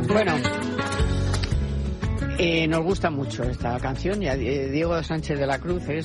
Bueno, nos gusta mucho esta canción y a Diego Sánchez de la Cruz es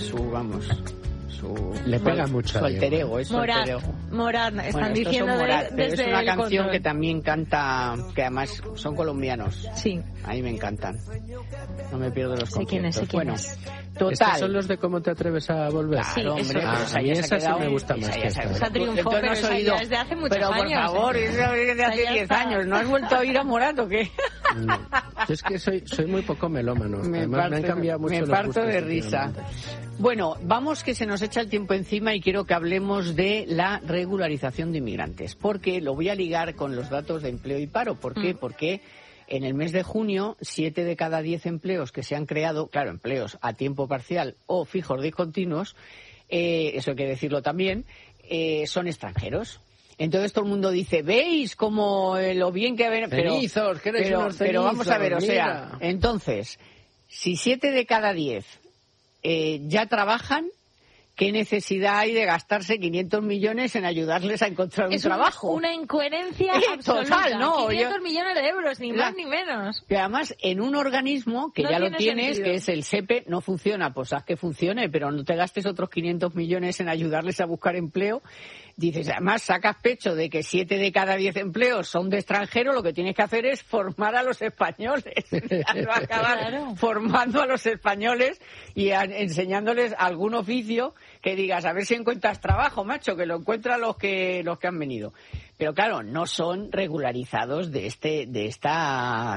le pega mucho su alter ego, es su alter ego. Morat, están diciendo pero es una canción control. que también canta, que además son colombianos. Sí. A mí me encantan. No me pierdo los conciertos. Sé quién es. Total. ¿Estos son los de Cómo te atreves a volver? Claro, sí, hombre, pero a mí esa sí me gusta más que esta. Esa triunfó, pero no esa ya es de hace muchos años. Pero por favor, es de hace 10 años. ¿No has vuelto a oír a Morat o qué? No. Yo es que soy muy poco melómano. Además, me han cambiado mucho los parto gustos de risa. Bueno, vamos que se nos echa el tiempo encima y quiero que hablemos de la regularización de inmigrantes. Porque lo voy a ligar con los datos de empleo y paro. ¿Por qué? Porque en el mes de junio, 7 de cada 10 empleos que se han creado, claro, empleos a tiempo parcial o fijos discontinuos, eso hay que decirlo también, son extranjeros. Entonces todo el mundo dice, ¿veis cómo lo bien que ven? Pero vamos a ver, o sea, entonces, si 7 de cada 10 ya trabajan, ¿qué necesidad hay de gastarse 500 millones en ayudarles a encontrar un trabajo? Es una incoherencia absoluta. Total, ¿no? 500 millones de euros, ni más ni menos. Y además, en un organismo que no ya lo tiene tienes, sentido. que es el SEPE, no funciona. Pues haz que funcione, pero no te gastes otros 500 millones en ayudarles a buscar empleo. Dices, además, sacas pecho de que 7 de cada 10 empleos son de extranjeros, lo que tienes que hacer es formar a los españoles. Va a acabar formando a los españoles y enseñándoles algún oficio que digas, a ver si encuentras trabajo, macho, que lo encuentran los que han venido. Pero claro, no son regularizados de esta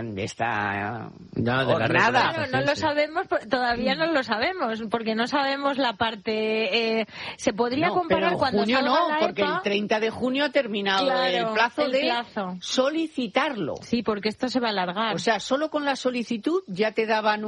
jornada. Claro, no lo sabemos, todavía no lo sabemos, porque no sabemos la parte. Se podría comparar pero cuando junio salga no, la porque EPA, el 30 de junio ha terminado el plazo de solicitarlo. Sí, porque esto se va a alargar. O sea, solo con la solicitud ya te daban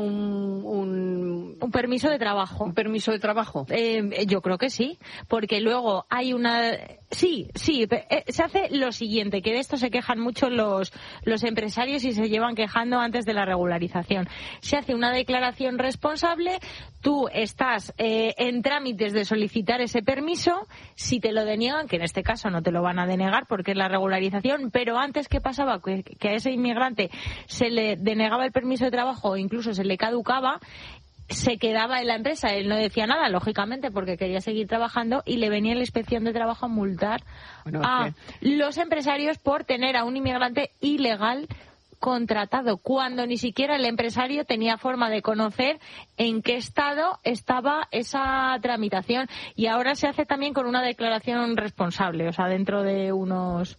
un permiso de trabajo. ¿Un permiso de trabajo? Yo creo que sí, porque luego hay una... Sí, se hace lo siguiente, que de esto se quejan mucho los empresarios y se llevan quejando antes de la regularización. Se hace una declaración responsable, tú estás en trámites de solicitar ese permiso, si te lo deniegan, que en este caso no te lo van a denegar porque es la regularización, pero antes, ¿qué pasaba? Que a ese inmigrante se le denegaba el permiso de trabajo o incluso se le caducaba, se quedaba en la empresa, él no decía nada, lógicamente, porque quería seguir trabajando y le venía la inspección de trabajo a multar a los empresarios por tener a un inmigrante ilegal contratado, cuando ni siquiera el empresario tenía forma de conocer en qué estado estaba esa tramitación. Y ahora se hace también con una declaración responsable, o sea, dentro de unos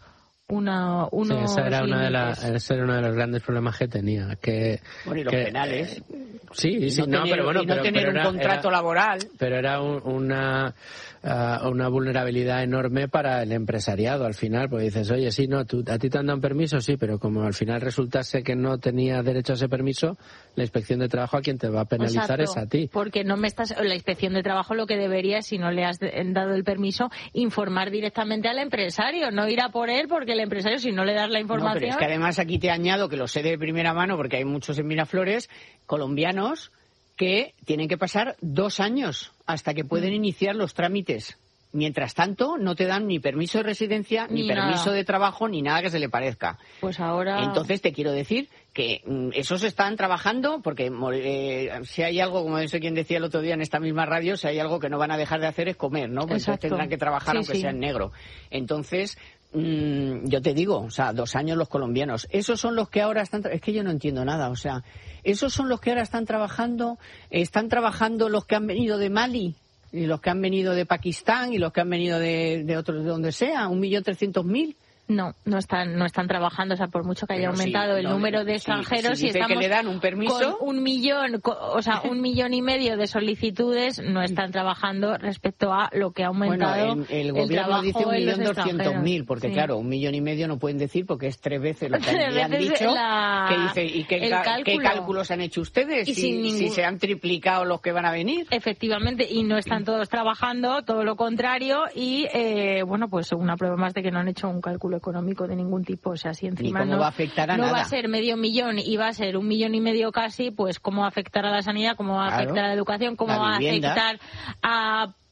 ese era uno de los grandes problemas que tenía. Bueno, y los penales. Sí, pero tener un contrato laboral. Pero era una vulnerabilidad enorme para el empresariado al final, porque dices, oye, sí, no, a ti te han dado un permiso, sí, pero como al final resultase que no tenía derecho a ese permiso, la inspección de trabajo a quien te va a penalizar es a ti. Porque la inspección de trabajo lo que debería, si no le has dado el permiso, informar directamente al empresario, no ir a por él, porque el empresario, si no le das la información... No, pero es que además aquí te añado que lo sé de primera mano, porque hay muchos en Miraflores, colombianos, que tienen que pasar 2 años hasta que pueden iniciar los trámites. Mientras tanto, no te dan ni permiso de residencia, ni permiso de trabajo, ni nada que se le parezca. Pues ahora... Entonces, te quiero decir que esos están trabajando, porque si hay algo, como no sé quién decía el otro día en esta misma radio, si hay algo que no van a dejar de hacer es comer, ¿no? Pues entonces tendrán que trabajar aunque sea en negro. Entonces... yo te digo, o sea, 2 años los colombianos. Esos son los que ahora están... Es que yo no entiendo nada, o sea, esos son los que ahora están trabajando los que han venido de Mali, y los que han venido de Pakistán, y los que han venido de otros, de donde sea, 1.300.000. No están trabajando, o sea, por mucho que haya aumentado el número de extranjeros, si estamos que le dan un permiso con 1 millón, o sea, 1,5 millones de solicitudes, no están trabajando respecto a lo que ha aumentado. Bueno, el gobierno dice 1.200.000, porque claro, 1,5 millones no pueden decir porque es 3 veces lo que han dicho. ¿Qué cálculos han hecho ustedes? Si se han triplicado los que van a venir. Efectivamente, y no están todos trabajando, todo lo contrario, y bueno, pues una prueba más de que no han hecho un cálculo económico de ningún tipo, o sea, si encima no va a afectar a nada. No va a ser 500 millones y va a ser 1,5 millones casi, pues cómo va a afectar a la sanidad, cómo va a afectar a la educación, cómo va a afectar a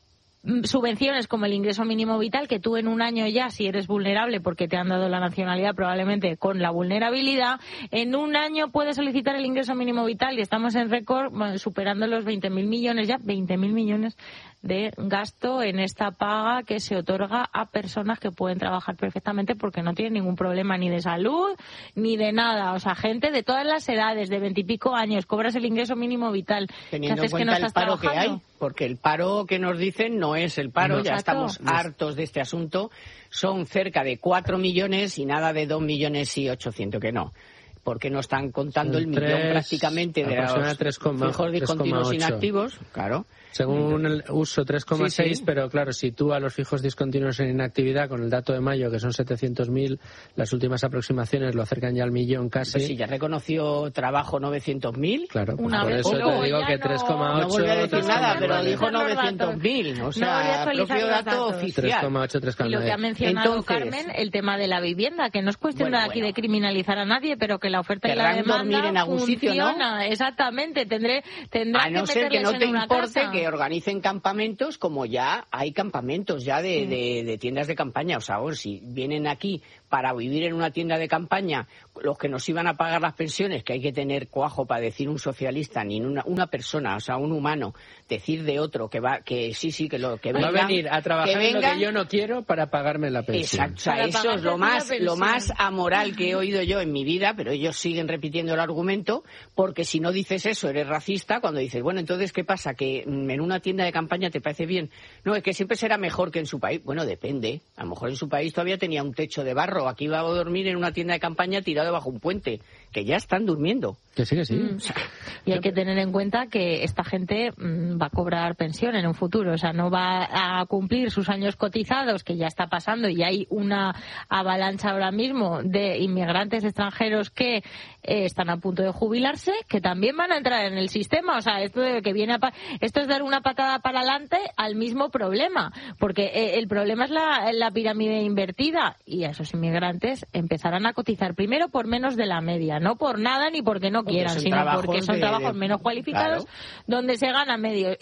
subvenciones como el ingreso mínimo vital, que tú en un año ya, si eres vulnerable porque te han dado la nacionalidad probablemente con la vulnerabilidad, en un año puedes solicitar el ingreso mínimo vital y estamos en récord, superando los 20.000 millones ya, 20.000 millones de gasto en esta paga que se otorga a personas que pueden trabajar perfectamente porque no tienen ningún problema ni de salud ni de nada. O sea, gente de todas las edades, de 20 y pico años, cobras el ingreso mínimo vital. Teniendo en cuenta el paro que hay, porque el paro que nos dicen no es el paro, ya estamos hartos de este asunto. Son cerca de 4 millones y nada de 2.800.000, que no. Porque no están contando el millón prácticamente de los fijos discontinuos inactivos, claro. Según el uso 3,6, pero claro, si tú a los fijos discontinuos en inactividad, con el dato de mayo, que son 700.000, las últimas aproximaciones lo acercan ya al millón casi. Pues si ya reconoció trabajo 900.000. Claro, pues por eso te digo que 3,8... No volvió a decir nada, pero dijo 900.000, o sea, propio dato oficial. 3,8, 3,9. Y lo que ha mencionado Carmen, el tema de la vivienda, que no es cuestión de aquí de criminalizar a nadie, pero que la oferta y la demanda dormir en algún sitio, ¿no? Exactamente, tendrá a no que ser que no te importe casa. Que organicen campamentos, como ya hay campamentos ya de tiendas de campaña. O sea, si vienen aquí para vivir en una tienda de campaña, los que nos iban a pagar las pensiones, que hay que tener cuajo para decir un socialista, ni una persona, o sea, un humano, decir de otro que va, que sí, que lo que venga, va a venir a trabajar en lo que yo no quiero para pagarme la pensión. Exacto, o sea, eso es lo más amoral que he oído yo en mi vida, pero ellos siguen repitiendo el argumento, porque si no dices eso eres racista. Cuando dices, bueno, entonces ¿qué pasa? Que en una tienda de campaña te parece bien. No, es que siempre será mejor que en su país. Bueno, depende. A lo mejor en su país todavía tenía un techo de barro. Aquí va a dormir en una tienda de campaña tirado bajo un puente, que ya están durmiendo. Que sí. Y hay que tener en cuenta que esta gente va a cobrar pensión en un futuro, o sea, no va a cumplir sus años cotizados, que ya está pasando, y hay una avalancha ahora mismo de inmigrantes extranjeros que están a punto de jubilarse, que también van a entrar en el sistema. O sea, esto es dar una patada para adelante al mismo problema, porque el problema es la pirámide invertida, y a esos inmigrantes empezarán a cotizar primero por menos de la media, no por nada ni porque no quieran, sino porque son trabajos menos cualificados, claro, donde se gana menos.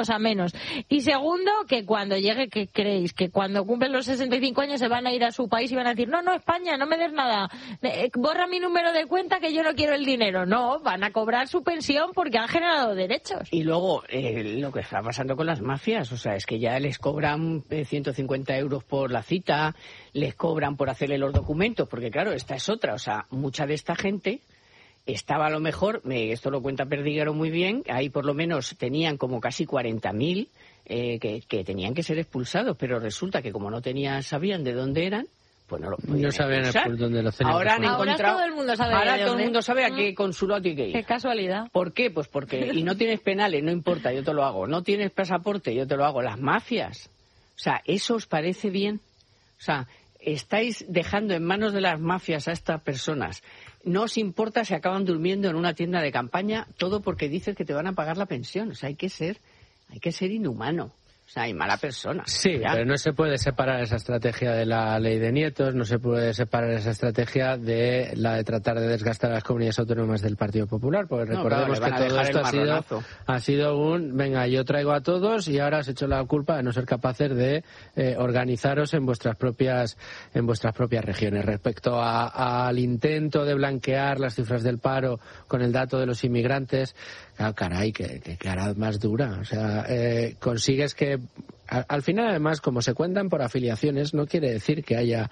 Y segundo, que cuando llegue, ¿qué creéis? Que cuando cumplen los 65 años se van a ir a su país y van a decir, no, España, no me des nada, borra mi número de cuenta que yo no quiero el dinero. No, van a cobrar su pensión porque han generado derechos. Y luego, lo que está pasando con las mafias, o sea, es que ya les cobran 150 euros por la cita, les cobran por hacerle los documentos, porque claro, esta es otra, o sea, mucha de esta gente estaba a lo mejor, esto lo cuenta Perdiguero muy bien, ahí por lo menos tenían como casi 40.000 que tenían que ser expulsados, pero resulta que como no sabían de dónde eran, pues no los podían sabían por dónde los tenían. Ahora todo el mundo sabe. Ahora todo el mundo sabe a qué consulado tiene que ir. Qué casualidad. ¿Por qué? Pues porque, y no tienes penales, no importa, yo te lo hago. No tienes pasaporte, yo te lo hago. Las mafias. O sea, ¿eso os parece bien? O sea, estáis dejando en manos de las mafias a estas personas. No os importa si acaban durmiendo en una tienda de campaña, todo porque dices que te van a pagar la pensión. O sea, hay que ser inhumano. O sea, hay mala persona. Sí, ya. Pero no se puede separar esa estrategia de la ley de nietos, no se puede separar esa estrategia de la de tratar de desgastar a las comunidades autónomas del Partido Popular, porque recordemos que todo esto ha sido un, venga, yo traigo a todos y ahora os echo la culpa de no ser capaces de organizaros en vuestras propias regiones. Respecto al intento de blanquear las cifras del paro con el dato de los inmigrantes, caray, que hará más dura. O sea, consigues que al final, además, como se cuentan por afiliaciones, no quiere decir que haya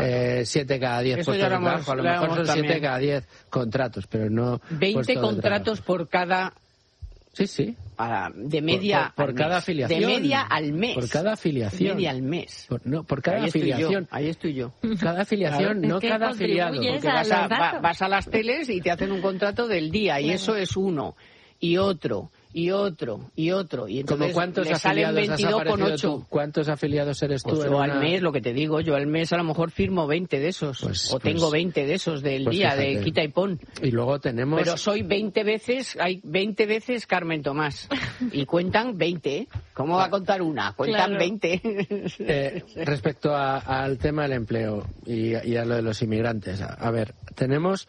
7 cada 10 puestos de trabajo. A lo mejor son 7 cada 10 contratos, pero no 20 contratos por cada... Sí. De media por cada afiliación. De media al mes. Por cada afiliación. De media al mes. Por cada afiliación. Ahí estoy yo. Cada afiliación, no cada afiliado. Porque vas a las teles y te hacen un contrato del día, y eso es uno. Y otro. Y entonces ¿cuántos le salen 22,8. Tú? ¿Cuántos afiliados eres tú? Pues yo al mes, lo que te digo, yo al mes a lo mejor firmo 20 de esos, tengo 20 de esos del día, fíjate, de quita y pon. Y luego tenemos... Pero soy 20 veces Carmen Tomás, y cuentan 20, ¿eh? ¿Cómo va a contar una? Cuentan 20. Respecto al tema del empleo y a lo de los inmigrantes, a ver, tenemos...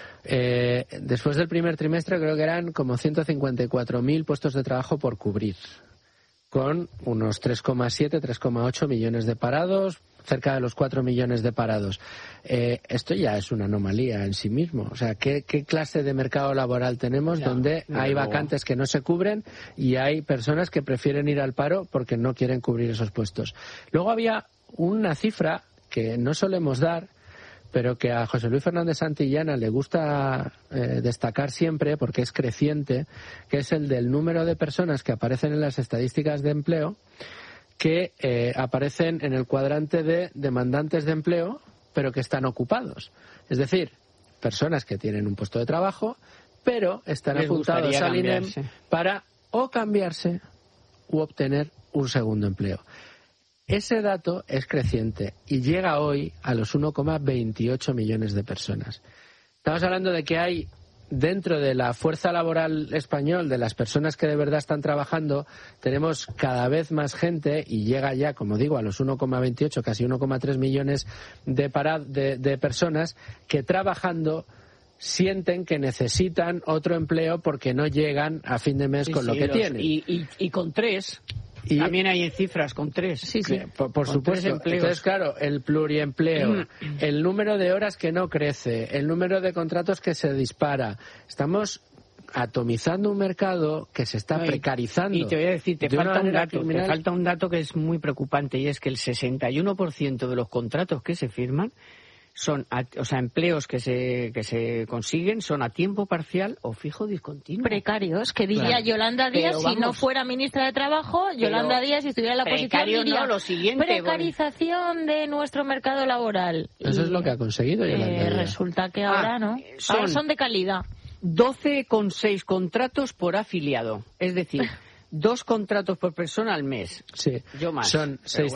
después del primer trimestre creo que eran como 154.000 puestos de trabajo por cubrir. con unos 3,7, 3,8 millones de parados, cerca de los 4 millones de parados. Esto ya es una anomalía en sí mismo. O sea, ¿qué clase de mercado laboral tenemos donde hay vacantes que no se cubren y hay personas que prefieren ir al paro porque no quieren cubrir esos puestos? Luego había una cifra que no solemos dar, pero que a José Luis Fernández Santillana le gusta destacar siempre porque es creciente, que es el del número de personas que aparecen en las estadísticas de empleo que aparecen en el cuadrante de demandantes de empleo, pero que están ocupados. Es decir, personas que tienen un puesto de trabajo, pero están apuntados al INEM para o cambiarse u obtener un segundo empleo. Ese dato es creciente y llega hoy a los 1,28 millones de personas. Estamos hablando de que hay dentro de la fuerza laboral español, de las personas que de verdad están trabajando, tenemos cada vez más gente y llega ya, como digo, a los 1,28, casi 1,3 millones de personas que trabajando sienten que necesitan otro empleo porque no llegan a fin de mes con lo que tienen. Y con 3... También hay cifras con 3. Sí, sí. Por supuesto. Entonces, claro, el pluriempleo, el número de horas que no crece, el número de contratos que se dispara. Estamos atomizando un mercado que se está precarizando. Y te voy a decir, te falta un dato que es muy preocupante, y es que el 61% de los contratos que se firman son, empleos que se consiguen son a tiempo parcial o fijo discontinuo. Precarios, que diría Yolanda Díaz si no fuera ministra de Trabajo. Yolanda Díaz, si estuviera en la oposición, diría lo siguiente, precarización de nuestro mercado laboral. Eso es lo que ha conseguido Yolanda Díaz. Resulta que ahora no. Ahora son de calidad. 12,6 contratos por afiliado. Es decir, 2 contratos por persona al mes. Sí, yo más. Son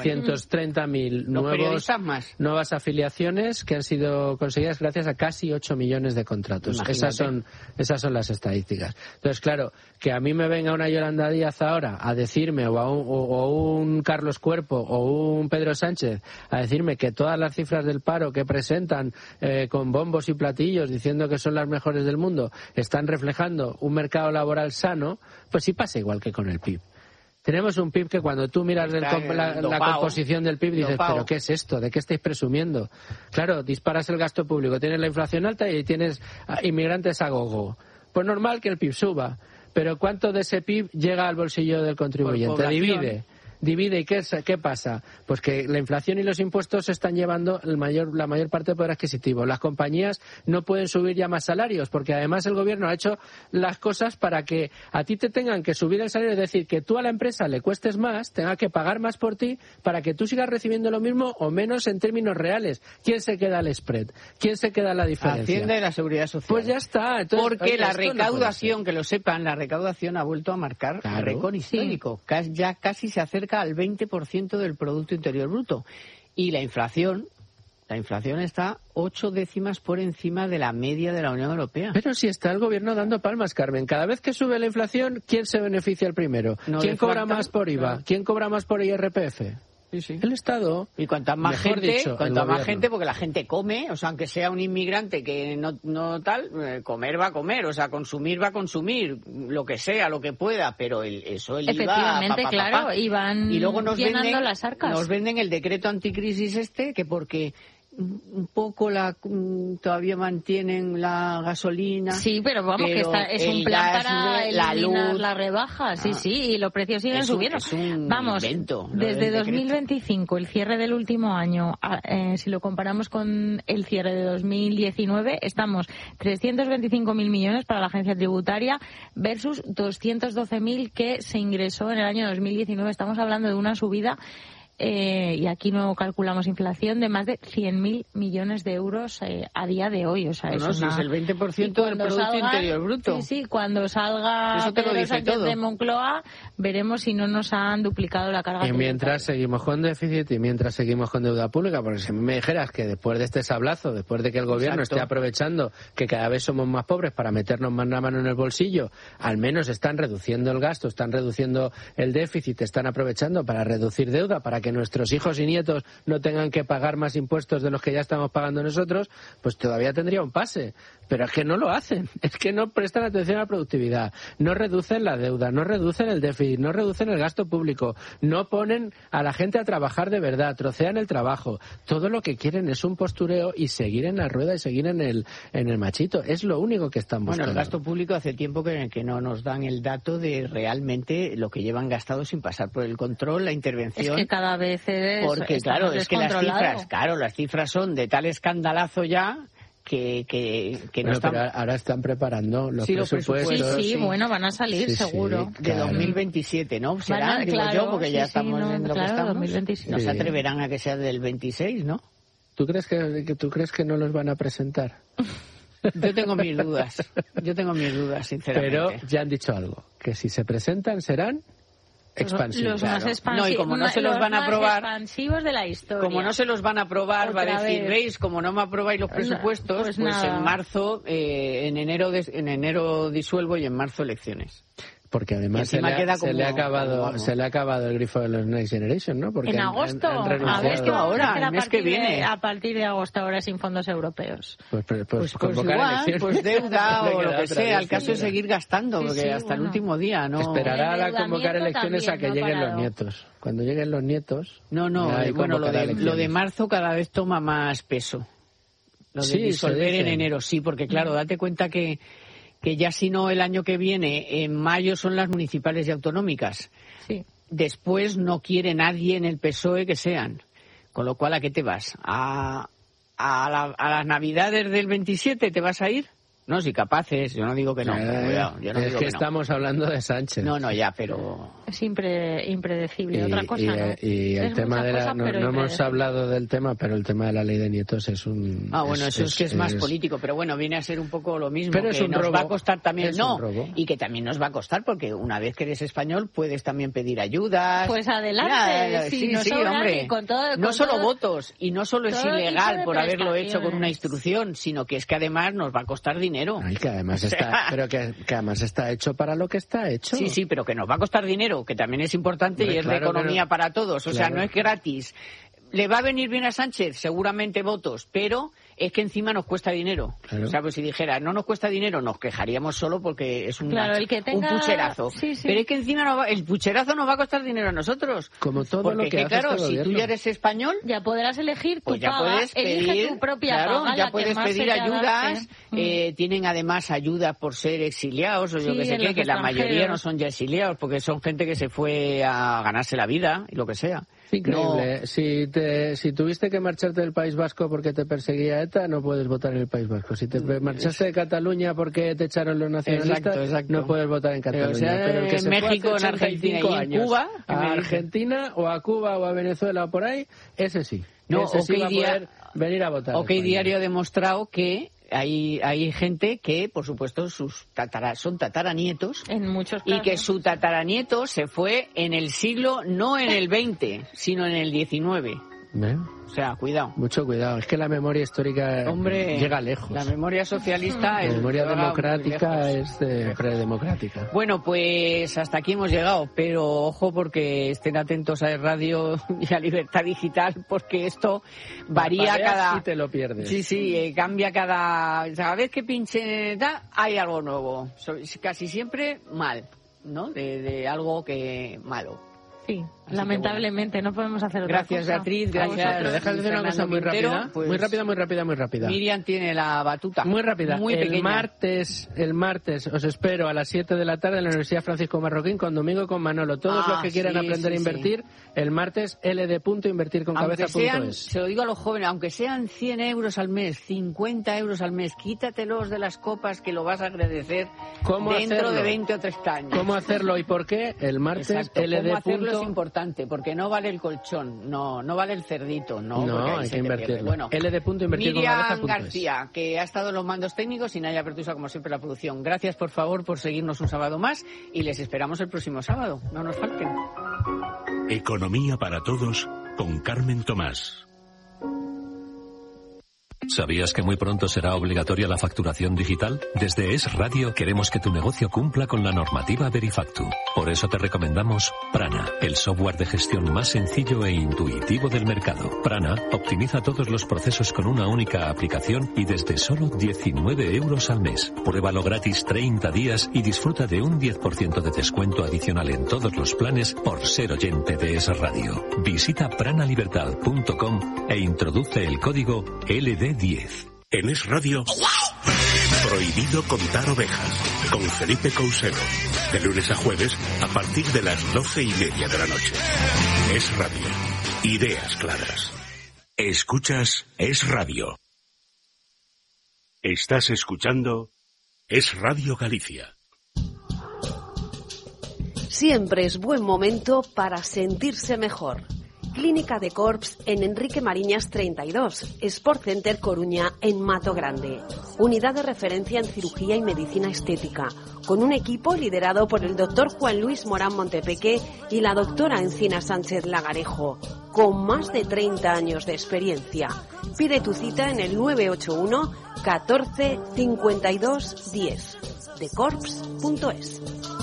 630.000 nuevas afiliaciones que han sido conseguidas gracias a casi 8 millones de contratos. Esas son las estadísticas. Entonces, claro, que a mí me venga una Yolanda Díaz ahora a decirme, o un Carlos Cuerpo o un Pedro Sánchez a decirme que todas las cifras del paro que presentan con bombos y platillos diciendo que son las mejores del mundo están reflejando un mercado laboral sano, pues sí pasa igual que con el PIB. Tenemos un PIB que cuando tú miras la composición del PIB dices, ¿pero qué es esto? ¿De qué estáis presumiendo? Claro, disparas el gasto público, tienes la inflación alta y tienes inmigrantes a gogo. Pues normal que el PIB suba, pero ¿cuánto de ese PIB llega al bolsillo del contribuyente? Divide, ¿y qué pasa? Pues que la inflación y los impuestos se están llevando la mayor parte del poder adquisitivo. Las compañías no pueden subir ya más salarios porque además el gobierno ha hecho las cosas para que a ti te tengan que subir el salario, es decir, que tú a la empresa le cuestes más, tenga que pagar más por ti para que tú sigas recibiendo lo mismo o menos en términos reales. ¿Quién se queda el spread? ¿Quién se queda la diferencia? Hacienda y la Seguridad Social. Pues ya está. Entonces, porque la recaudación, que lo sepan, la recaudación ha vuelto a marcar récord histórico. Sí. Ya casi se acerca al 20% del Producto Interior Bruto. Y la inflación está 8 décimas por encima de la media de la Unión Europea. Pero si está el gobierno dando palmas, Carmen. Cada vez que sube la inflación, ¿quién se beneficia el primero? ¿Quién cobra más por IVA? Claro. ¿Quién cobra más por IRPF? Sí. El Estado. Y cuanta más gente, porque la gente come, o sea, aunque sea un inmigrante que no tal, comer va a comer, o sea, consumir va a consumir, lo que sea, lo que pueda, pero el IVA... Efectivamente, claro, y van y luego llenando las arcas. Nos venden el decreto anticrisis que porque un poco todavía mantienen la gasolina. Sí, pero vamos, que es un plan para eliminar la rebaja. Sí, y los precios siguen subiendo. Vamos, desde 2025, el cierre del último año, si lo comparamos con el cierre de 2019, estamos 325.000 millones para la agencia tributaria versus 212.000 que se ingresó en el año 2019. Estamos hablando de una subida y aquí no calculamos inflación, de más de 100.000 millones de euros a día de hoy. O sea, es el 20% del Producto Interior Bruto. Sí, cuando salga Pedro Sánchez de Moncloa, veremos si no nos han duplicado la carga. Y mientras seguimos con déficit y mientras seguimos con deuda pública, porque si me dijeras que después de este sablazo, después de que el gobierno esté aprovechando que cada vez somos más pobres para meternos más la mano en el bolsillo, al menos están reduciendo el gasto, están reduciendo el déficit, están aprovechando para reducir deuda, para que nuestros hijos y nietos no tengan que pagar más impuestos de los que ya estamos pagando nosotros, pues todavía tendría un pase. Pero es que no lo hacen, es que no prestan atención a la productividad, no reducen la deuda, no reducen el déficit, no reducen el gasto público, no ponen a la gente a trabajar de verdad, trocean el trabajo. Todo lo que quieren es un postureo y seguir en la rueda y seguir en el machito. Es lo único que están buscando. Bueno, el gasto público hace tiempo que no nos dan el dato de realmente lo que llevan gastado sin pasar por el control, la intervención. Es que cada vez porque claro, es que las cifras son de tal escandalazo ya que no están... Pero ahora están preparando los presupuestos. Sí, bueno, van a salir seguro. Sí, de 2027, ¿no? Serán, digo yo, porque ya estamos en lo que estamos. 2027. No se atreverán a que sea del 26, ¿no? ¿Tú crees que no los van a presentar? Yo tengo mis dudas, sinceramente. Pero ya han dicho algo, que si se presentan serán expansivos. Los más expansivos. No, y como no se los van a aprobar, expansivos de la historia. Como no se los van a aprobar, va a decir, veis, como no me aprobáis los presupuestos, pues en marzo, en enero disuelvo y en marzo elecciones. Porque además se le ha acabado el grifo de los Next Generation, ¿no? Porque en agosto, a ver, que ahora, el mes que viene. A partir de agosto, ahora sin fondos europeos. Pues igual, pues deuda o lo que sea. El caso es seguir gastando, porque hasta el último día, ¿no? Esperará a convocar elecciones a que lleguen los nietos. Cuando lleguen los nietos... Bueno, lo de marzo cada vez toma más peso. Lo de disolver en enero, sí, porque claro, date cuenta que ya si no el año que viene, en mayo son las municipales y autonómicas. Sí. Después no quiere nadie en el PSOE que sean. Con lo cual, ¿a qué te vas? ¿A las Navidades del 27 te vas a ir? No, si capaces, yo no digo que no. Cuidado, yo no es digo que no. Estamos hablando de Sánchez. No, ya, pero... Es impredecible, otra cosa no. Y el tema de la... No hemos hablado del tema, pero el tema de la ley de nietos es un... bueno, eso es que es más político, pero bueno, viene a ser un poco lo mismo. Pero que es un nos robo. Va a costar también... Es No, un robo. y que también nos va a costar, porque una vez que eres español puedes también pedir ayudas. Pues adelante, sí, hombre. No solo votos, y no solo es ilegal por haberlo hecho con una instrucción, sino que es que además nos va a costar dinero. Ay, que además que además está hecho para lo que está hecho. Sí, pero que nos va a costar dinero, que también es importante y es de economía para todos. O sea, no es gratis. ¿Le va a venir bien a Sánchez? Seguramente votos, pero es que encima nos cuesta dinero. Claro. O sea, pues si dijera, no nos cuesta dinero, nos quejaríamos solo porque es un pucherazo. Sí. Pero es que encima el pucherazo nos va a costar dinero a nosotros. Como todo porque lo que hace claro, este si tú ya eres español... Ya podrás elegir tu pues ya paga, puedes pedir, elige tu propia paga, ya puedes pedir ayudas. Tienen Tienen además ayudas por ser exiliados o yo que sé qué, que la mayoría no son ya exiliados porque son gente que se fue a ganarse la vida y lo que sea. Increíble. No. Si tuviste que marcharte del País Vasco porque te perseguía ETA, no puedes votar en el País Vasco. Si te marchaste de Cataluña porque te echaron los nacionalistas, exacto. No puedes votar en Cataluña. Pero el que en México, en Argentina y en Cuba, a Argentina o a Cuba o a Venezuela o por ahí, ese sí. Ese sí va a poder venir a votar. OK Diario ha demostrado que hay gente que, por supuesto, son tataranietos. En muchos casos. Y que su tataranieto se fue en el siglo, no en el 20, sino en el 19. O sea, cuidado. Mucho cuidado. Es que la memoria histórica llega lejos. La memoria socialista La memoria democrática es predemocrática. Bueno, pues hasta aquí hemos llegado, pero ojo porque estén atentos a Radio y a Libertad Digital porque esto varía cada... Si te lo pierdes. Sí, cambia cada vez que pinche hay algo nuevo. Casi siempre mal, ¿no? De algo que malo. Sí, así lamentablemente no podemos hacer otra cosa. Gracias, Beatriz, gracias. Pero deja de hacer una cosa muy rápida. Pues, muy rápida. Miriam tiene la batuta. Muy rápida. Muy pequeña. El martes os espero a las 7 de la tarde en la Universidad Francisco Marroquín con Domingo y con Manolo. Todos los que quieran aprender a invertir, el martes ld.invertirconcabeza.es. Se lo digo a los jóvenes, aunque sean 100 euros al mes, 50 euros al mes, quítatelos de las copas que lo vas a agradecer dentro de 20 o 30 años. ¿Cómo hacerlo y por qué? El martes ld. Es importante, porque no vale el colchón, no vale el cerdito, no hay que invertirlo. Bueno, ld.invertirconcabeza.es. Miriam García, que ha estado en los mandos técnicos, y Naya Pertusa, como siempre, la producción. Gracias, por favor, por seguirnos un sábado más, y les esperamos el próximo sábado. No nos falten. Economía para todos, con Carmen Tomás. ¿Sabías que muy pronto será obligatoria la facturación digital? Desde Es Radio queremos que tu negocio cumpla con la normativa Verifactu. Por eso te recomendamos Prana, el software de gestión más sencillo e intuitivo del mercado. Prana optimiza todos los procesos con una única aplicación y desde solo 19 euros al mes. Pruébalo gratis 30 días y disfruta de un 10% de descuento adicional en todos los planes por ser oyente de Es Radio. Visita pranalibertad.com e introduce el código LD10. En Es Radio, prohibido contar ovejas, con Felipe Couselo, de lunes a jueves a partir de las 12:30 de la noche. Es Radio, ideas claras. Escuchas Es Radio. Estás escuchando Es Radio Galicia. Siempre es buen momento para sentirse mejor. Clínica de Corps en Enrique Mariñas 32, Sport Center Coruña en Mato Grande. Unidad de referencia en cirugía y medicina estética, con un equipo liderado por el doctor Juan Luis Morán Montepeque y la doctora Encina Sánchez Lagarejo, con más de 30 años de experiencia. Pide tu cita en el 981 14 52 10, decorps.es.